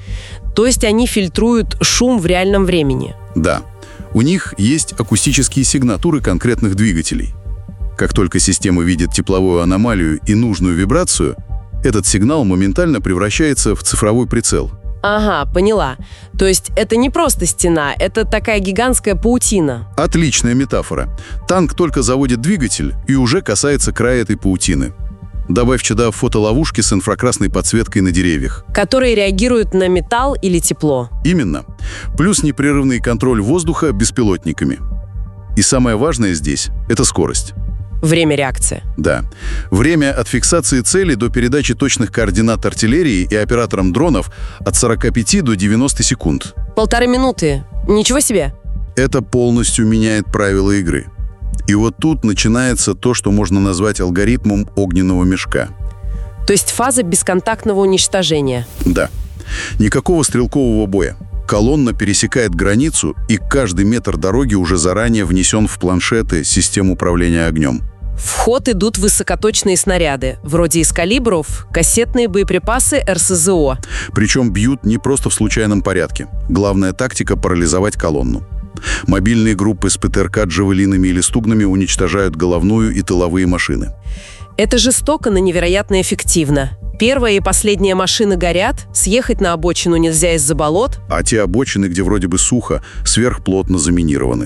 То есть они фильтруют шум в реальном времени? Да. У них есть акустические сигнатуры конкретных двигателей. Как только система видит тепловую аномалию и нужную вибрацию, этот сигнал моментально превращается в цифровой прицел. Ага, поняла. То есть это не просто стена, это такая гигантская паутина. Отличная метафора. Танк только заводит двигатель и уже касается края этой паутины. Добавь сюда фотоловушки с инфракрасной подсветкой на деревьях. Которые реагируют на металл или тепло. Именно. Плюс непрерывный контроль воздуха беспилотниками. И самое важное здесь – это скорость. Время реакции. Да. Время от фиксации цели до передачи точных координат артиллерии и операторам дронов от 45 до 90 секунд. 1,5 минуты. Ничего себе. Это полностью меняет правила игры. И вот тут начинается то, что можно назвать алгоритмом огненного мешка. То есть фаза бесконтактного уничтожения. Да. Никакого стрелкового боя. Колонна пересекает границу, и каждый метр дороги уже заранее внесен в планшеты систем управления огнем. В ход идут высокоточные снаряды, вроде из калибров, кассетные боеприпасы РСЗО. Причем бьют не просто в случайном порядке. Главная тактика – парализовать колонну. Мобильные группы с ПТРК, джавелинами или стугнами уничтожают головную и тыловые машины. Это жестоко, но невероятно эффективно. Первая и последняя машины горят, съехать на обочину нельзя из-за болот. А те обочины, где вроде бы сухо, сверхплотно заминированы.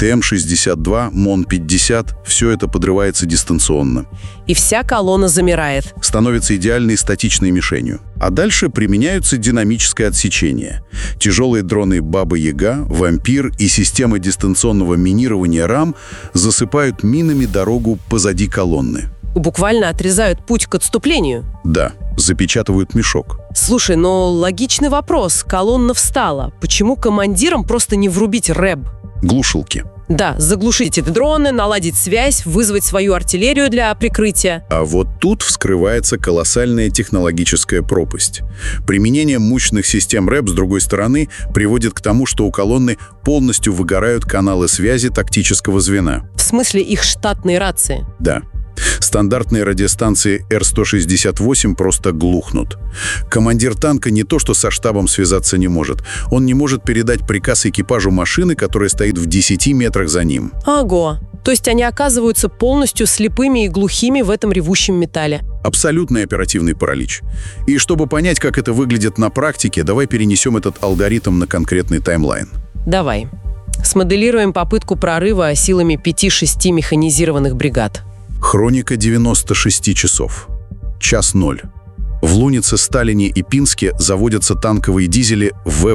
ТМ-62, МОН-50 – все это подрывается дистанционно. И вся колонна замирает. Становится идеальной статичной мишенью. А дальше применяются динамическое отсечение. Тяжелые дроны «Баба-Яга», «Вампир» и системы дистанционного минирования РАМ засыпают минами дорогу позади колонны. Буквально отрезают путь к отступлению. Да, запечатывают мешок. Слушай, но логичный вопрос. Колонна встала. Почему командирам просто не врубить РЭБ? Глушилки. Да, заглушить эти дроны, наладить связь, вызвать свою артиллерию для прикрытия. А вот тут вскрывается колоссальная технологическая пропасть. Применение мощных систем РЭБ, с другой стороны, приводит к тому, что у колонны полностью выгорают каналы связи тактического звена. В смысле их штатные рации? Да. Стандартные радиостанции Р-168 просто глухнут. Командир танка не то что со штабом связаться не может, он не может передать приказ экипажу машины, которая стоит в 10 метрах за ним. Ого! То есть они оказываются полностью слепыми и глухими в этом ревущем металле. Абсолютный оперативный паралич. И чтобы понять, как это выглядит на практике, давай перенесем этот алгоритм на конкретный таймлайн. Давай. Смоделируем попытку прорыва силами 5-6 механизированных бригад. Хроника 96 часов. Час 0. В Лунице, Сталине и Пинске заводятся танковые дизели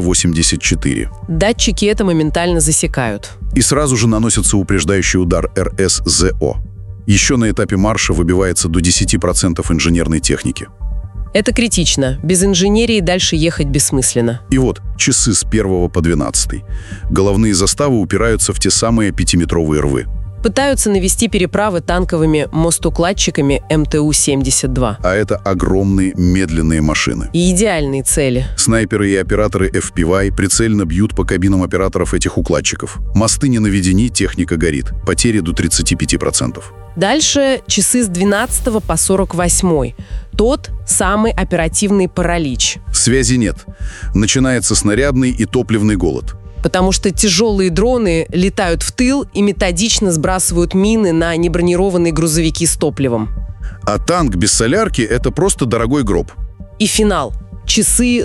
В-84. Датчики это моментально засекают. И сразу же наносится упреждающий удар РСЗО. Еще на этапе марша выбивается до 10% инженерной техники. Это критично. Без инженерии дальше ехать бессмысленно. И вот часы с 1 по 12. Головные заставы упираются в те самые 5-метровые рвы. Пытаются навести переправы танковыми мостукладчиками МТУ-72. А это огромные медленные машины. И идеальные цели. Снайперы и операторы FPV прицельно бьют по кабинам операторов этих укладчиков. Мосты не наведены, техника горит. Потери до 35%. Дальше часы с 12 по 48. Тот самый оперативный паралич. Связи нет. Начинается снарядный и топливный голод. Потому что тяжелые дроны летают в тыл и методично сбрасывают мины на небронированные грузовики с топливом. А танк без солярки – это просто дорогой гроб. И финал. Часы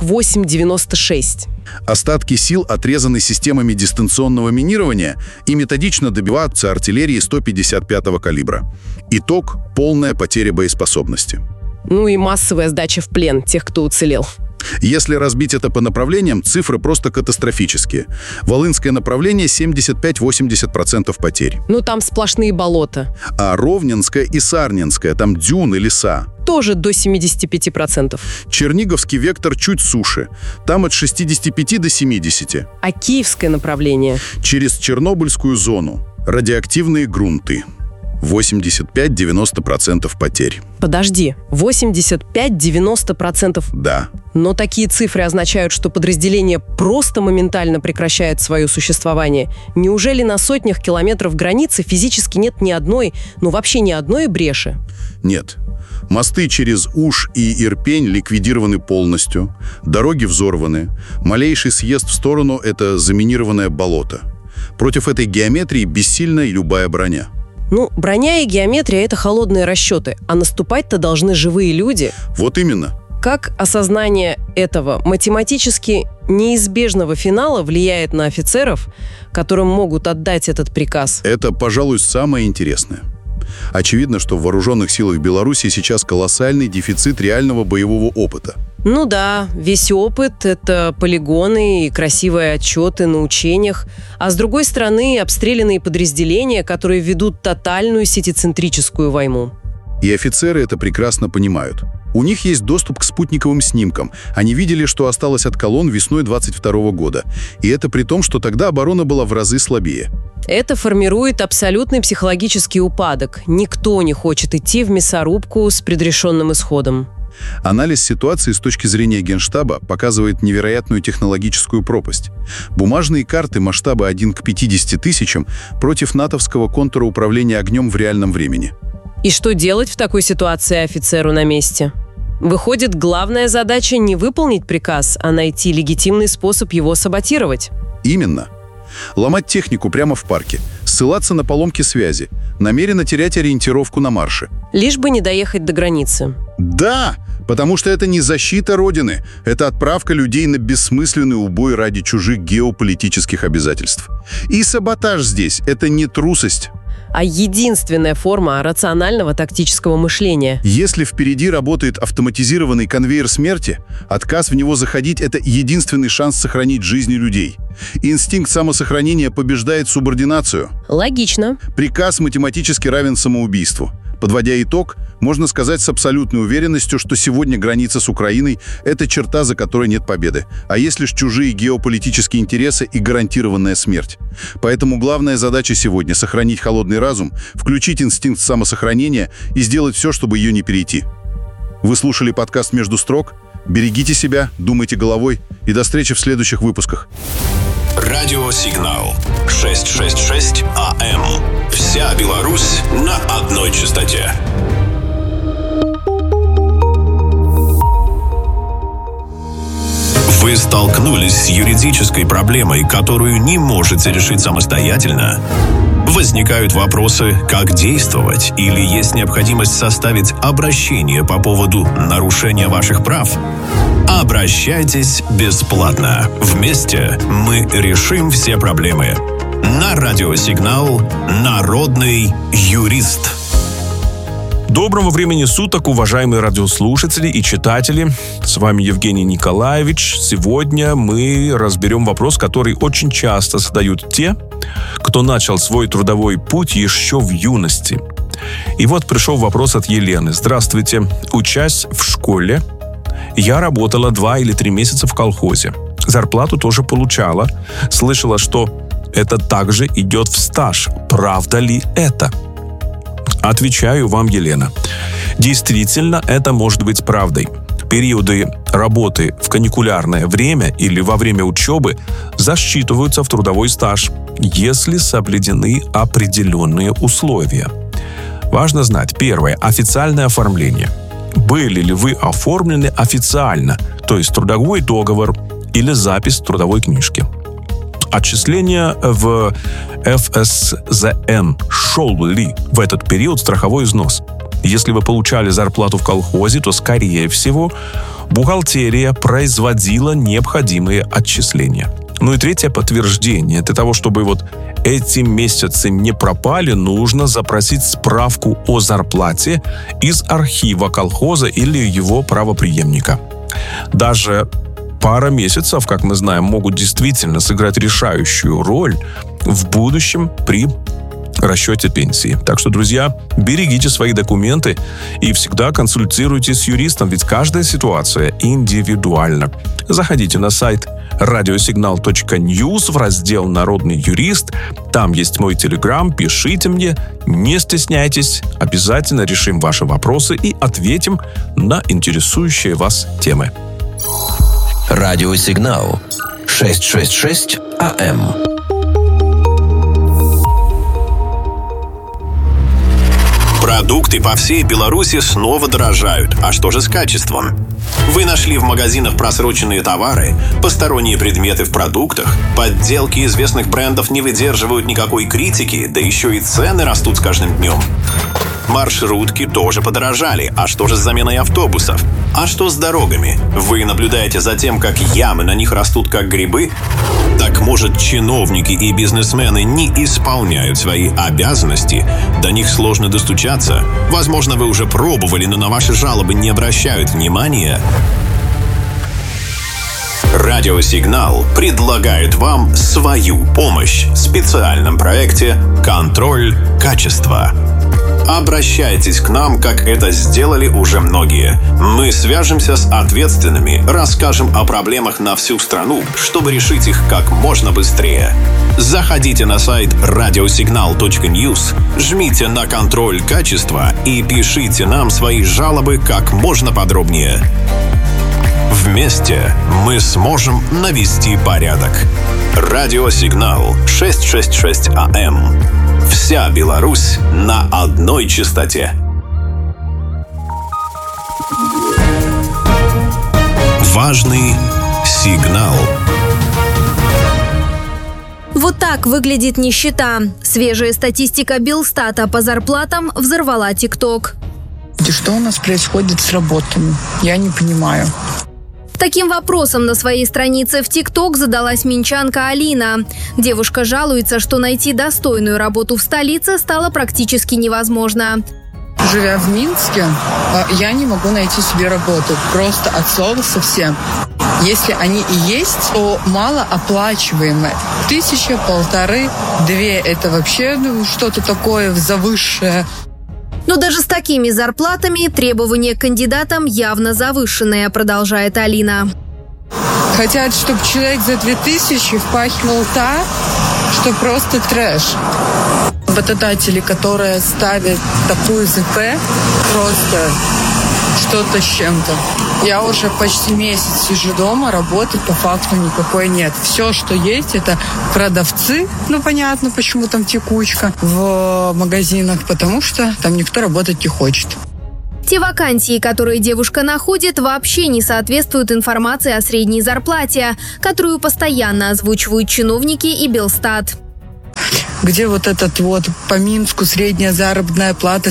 48-96. Остатки сил отрезаны системами дистанционного минирования и методично добиваются артиллерии 155-го калибра. Итог – полная потеря боеспособности. Ну и массовая сдача в плен тех, кто уцелел. Если разбить это по направлениям, цифры просто катастрофические. Волынское направление 75-80% потерь. Ну там сплошные болота. А Ровненское и Сарненское, там дюны, леса. Тоже до 75%. Черниговский вектор чуть суше. Там от 65 до 70. А Киевское направление? Через Чернобыльскую зону. Радиоактивные грунты. 85-90% потерь. Подожди, 85-90%? Да. Но такие цифры означают, что подразделение просто моментально прекращает свое существование. Неужели на сотнях километров границы физически нет ни одной, ну вообще ни одной бреши? Нет. Мосты через Уж и Ирпень ликвидированы полностью, дороги взорваны, малейший съезд в сторону – это заминированное болото. Против этой геометрии бессильна и любая броня. Ну, броня и геометрия – это холодные расчеты, а наступать-то должны живые люди. Вот именно. Как осознание этого математически неизбежного финала влияет на офицеров, которым могут отдать этот приказ? Это, пожалуй, самое интересное. Очевидно, что в вооруженных силах Беларуси сейчас колоссальный дефицит реального боевого опыта. Ну да, весь опыт – это полигоны и красивые отчеты на учениях, а с другой стороны обстрелянные подразделения, которые ведут тотальную сетицентрическую войну. И офицеры это прекрасно понимают. У них есть доступ к спутниковым снимкам. Они видели, что осталось от колонн весной 22 года. И это при том, что тогда оборона была в разы слабее. Это формирует абсолютный психологический упадок. Никто не хочет идти в мясорубку с предрешенным исходом. Анализ ситуации с точки зрения Генштаба показывает невероятную технологическую пропасть. Бумажные карты масштаба 1 к 50 тысячам против натовского контура управления огнем в реальном времени. И что делать в такой ситуации офицеру на месте? Выходит, главная задача не выполнить приказ, а найти легитимный способ его саботировать. Именно. Ломать технику прямо в парке, ссылаться на поломки связи, намеренно терять ориентировку на марше. Лишь бы не доехать до границы. Да, потому что это не защита Родины, это отправка людей на бессмысленный убой ради чужих геополитических обязательств. И саботаж здесь – это не трусость, а единственная форма рационального тактического мышления. Если впереди работает автоматизированный конвейер смерти, отказ в него заходить – это единственный шанс сохранить жизни людей. Инстинкт самосохранения побеждает субординацию. Логично. Приказ математически равен самоубийству. Подводя итог, можно сказать с абсолютной уверенностью, что сегодня граница с Украиной – это черта, за которой нет победы, а есть лишь чужие геополитические интересы и гарантированная смерть. Поэтому главная задача сегодня – сохранить холодный разум, включить инстинкт самосохранения и сделать все, чтобы ее не перейти. Вы слушали подкаст «Между строк». Берегите себя, думайте головой и до встречи в следующих выпусках. Радиосигнал 666 АМ. Вся Беларусь на одной частоте. Вы столкнулись с юридической проблемой, которую не можете решить самостоятельно? Возникают вопросы, как действовать, или есть необходимость составить обращение по поводу нарушения ваших прав? Обращайтесь бесплатно. Вместе мы решим все проблемы. На радиосигнал «Народный юрист». Доброго времени суток, уважаемые радиослушатели и читатели. С вами Евгений Николаевич. Сегодня мы разберем вопрос, который очень часто задают те, кто начал свой трудовой путь еще в юности. И вот пришел вопрос от Елены. Здравствуйте. Учась в школе, я работала 2 или 3 месяца в колхозе. Зарплату тоже получала. Слышала, что это также идет в стаж. Правда ли это? Отвечаю вам, Елена. Действительно, это может быть правдой. Периоды работы в каникулярное время или во время учебы засчитываются в трудовой стаж, если соблюдены определенные условия. Важно знать. Первое. Официальное оформление. Были ли вы оформлены официально, то есть трудовой договор или запись в трудовой книжке? Отчисления в ФСЗН. Шел ли в этот период страховой взнос? Если вы получали зарплату в колхозе, то, скорее всего, бухгалтерия производила необходимые отчисления. Ну и третье подтверждение. Для того, чтобы вот эти месяцы не пропали, нужно запросить справку о зарплате из архива колхоза или его правопреемника. Даже пара месяцев, как мы знаем, могут действительно сыграть решающую роль в будущем при расчете пенсии. Так что, друзья, берегите свои документы и всегда консультируйтесь с юристом, ведь каждая ситуация индивидуальна. Заходите на сайт radiosignal.news в раздел «Народный юрист». Там есть мой телеграм, пишите мне, не стесняйтесь, обязательно решим ваши вопросы и ответим на интересующие вас темы. Радиосигнал 666 АМ. Продукты по всей Беларуси снова дорожают. А что же с качеством? Вы нашли в магазинах просроченные товары, посторонние предметы в продуктах, подделки известных брендов не выдерживают никакой критики, да еще и цены растут с каждым днем. Маршрутки тоже подорожали. А что же с заменой автобусов? А что с дорогами? Вы наблюдаете за тем, как ямы на них растут как грибы? Так может, чиновники и бизнесмены не исполняют свои обязанности? До них сложно достучаться? Возможно, вы уже пробовали, но на ваши жалобы не обращают внимания? Радиосигнал предлагает вам свою помощь в специальном проекте «Контроль качества». Обращайтесь к нам, как это сделали уже многие. Мы свяжемся с ответственными, расскажем о проблемах на всю страну, чтобы решить их как можно быстрее. Заходите на сайт radiosignal.news, жмите на «Контроль качества» и пишите нам свои жалобы как можно подробнее. Вместе мы сможем навести порядок. Радиосигнал 666 АМ. Вся Беларусь на одной частоте. Важный сигнал. Вот так выглядит нищета. Свежая статистика Белстата по зарплатам взорвала ТикТок. Что у нас происходит с работами? Я не понимаю. Таким вопросом на своей странице в ТикТок задалась минчанка Алина. Девушка жалуется, что найти достойную работу в столице стало практически невозможно. Живя в Минске, я не могу найти себе работу. Просто от слова совсем. Если они и есть, то малооплачиваемые. 1000, 1500, 2 – это вообще что-то такое завышенное. Но даже с такими зарплатами требования к кандидатам явно завышенные, продолжает Алина. Хотят, чтобы человек за 2000 впахивал так, что просто трэш. Работодатели, которые ставят такую ЗП, просто что-то с чем-то. Я уже почти месяц сижу дома, работы по факту никакой нет. Все, что есть, это продавцы. Понятно, почему там текучка в магазинах, потому что там никто работать не хочет. Те вакансии, которые девушка находит, вообще не соответствуют информации о средней зарплате, которую постоянно озвучивают чиновники и Белстат. Где по Минску средняя заработная плата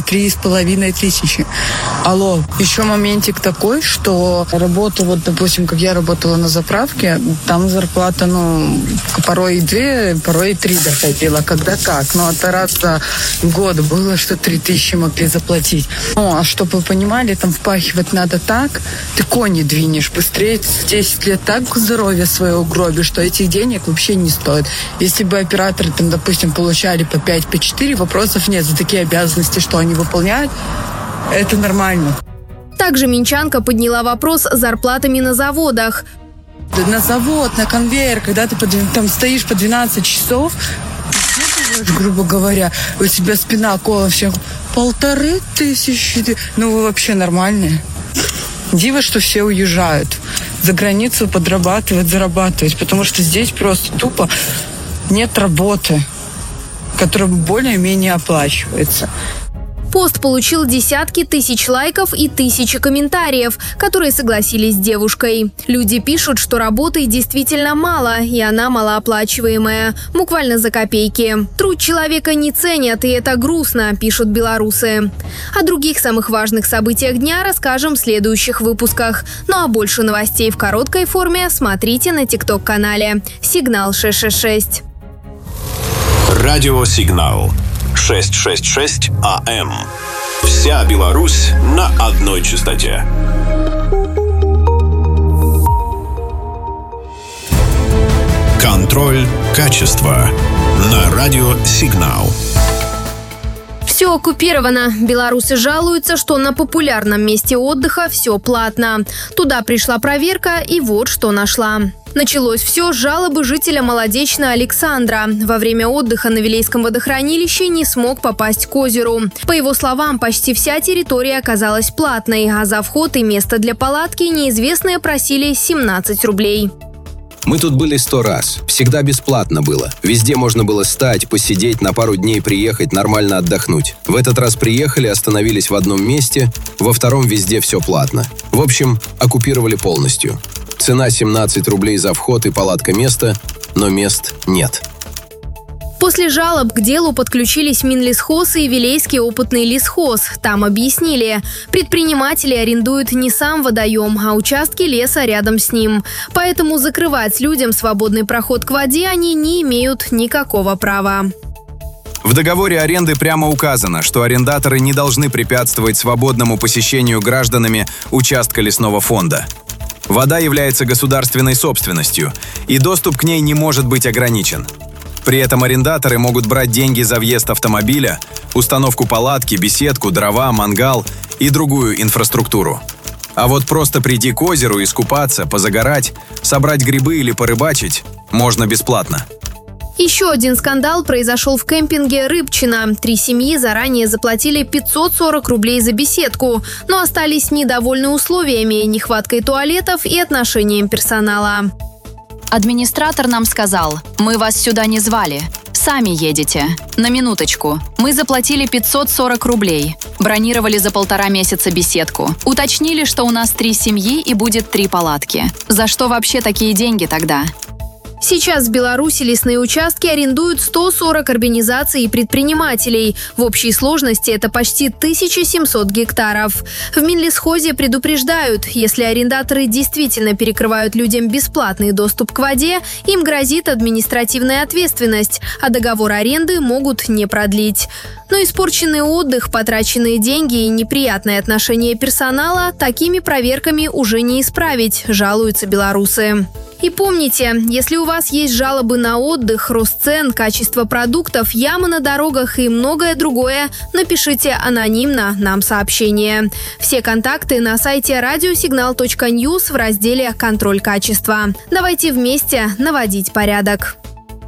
3500. Алло, еще моментик такой, что работа, допустим, как я работала на заправке, там зарплата, порой и 2, порой и 3 доходила, когда как. Это раз в год было, что 3000 могли заплатить. А чтобы вы понимали, там впахивать надо так, ты кони двинешь быстрее, 10 лет так здоровье свое угробишь, что этих денег вообще не стоит. Если бы операторы, допустим, получали по 5, по 4, вопросов нет. За такие обязанности, что они выполняют, это нормально. Также минчанка подняла вопрос с зарплатами на заводах. На завод, на конвейер, когда ты там стоишь по 12 часов, грубо говоря, у тебя спина колом всем 1500. Вы вообще нормальные. Диво, что все уезжают за границу подрабатывать, зарабатывать, потому что здесь просто тупо нет работы, которая более-менее оплачивается. Пост получил десятки тысяч лайков и тысячи комментариев, которые согласились с девушкой. Люди пишут, что работы действительно мало, и она малооплачиваемая, буквально за копейки. Труд человека не ценят, и это грустно, пишут белорусы. О других самых важных событиях дня расскажем в следующих выпусках. А больше новостей в короткой форме смотрите на ТикТок-канале «Сигнал 666». Радиосигнал 666 АМ. Вся Беларусь на одной частоте. Контроль качества на радиосигнал. Все оккупировано. Белорусы жалуются, что на популярном месте отдыха все платно. Туда пришла проверка, и вот что нашла. Началось все с жалобы жителя Молодечно Александра. Во время отдыха на Вилейском водохранилище не смог попасть к озеру. По его словам, почти вся территория оказалась платной, а за вход и место для палатки неизвестные просили 17 рублей. Мы тут были 100 раз. Всегда бесплатно было. Везде можно было стать, посидеть, на пару дней приехать, нормально отдохнуть. В этот раз приехали, остановились в одном месте, во втором везде все платно. В общем, оккупировали полностью. Цена 17 рублей за вход и палатка места, но мест нет. После жалоб к делу подключились Минлесхоз и Вилейский опытный лесхоз. Там объяснили, предприниматели арендуют не сам водоем, а участки леса рядом с ним. Поэтому закрывать людям свободный проход к воде они не имеют никакого права. В договоре аренды прямо указано, что арендаторы не должны препятствовать свободному посещению гражданами участка лесного фонда. Вода является государственной собственностью, и доступ к ней не может быть ограничен. При этом арендаторы могут брать деньги за въезд автомобиля, установку палатки, беседку, дрова, мангал и другую инфраструктуру. А вот просто прийти к озеру, искупаться, позагорать, собрать грибы или порыбачить можно бесплатно. Еще один скандал произошел в кемпинге «Рыбчина». 3 семьи заранее заплатили 540 рублей за беседку, но остались недовольны условиями, нехваткой туалетов и отношением персонала. Администратор нам сказал: «Мы вас сюда не звали. Сами едете. На минуточку. Мы заплатили 540 рублей. Бронировали за 1,5 месяца беседку. Уточнили, что у нас 3 семьи и будет 3 палатки. За что вообще такие деньги тогда?» Сейчас в Беларуси лесные участки арендуют 140 организаций и предпринимателей. В общей сложности это почти 1700 гектаров. В Минлесхозе предупреждают, если арендаторы действительно перекрывают людям бесплатный доступ к воде, им грозит административная ответственность, а договор аренды могут не продлить. Но испорченный отдых, потраченные деньги и неприятное отношение персонала такими проверками уже не исправить, жалуются белорусы. И помните, если у вас есть жалобы на отдых, рост цен, качество продуктов, ямы на дорогах и многое другое, напишите анонимно нам сообщение. Все контакты на сайте radiosignal.news в разделе «Контроль качества». Давайте вместе наводить порядок.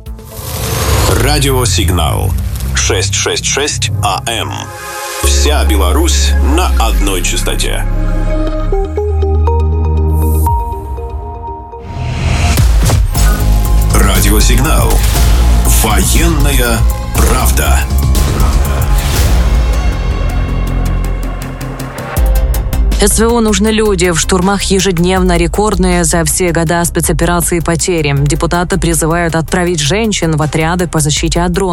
Радиосигнал 666 АМ. Вся Беларусь на одной частоте. Радиосигнал. Военная правда. СВО нужны люди. В штурмах ежедневно рекордные за все года спецоперации потери. Депутаты призывают отправить женщин в отряды по защите от дронов.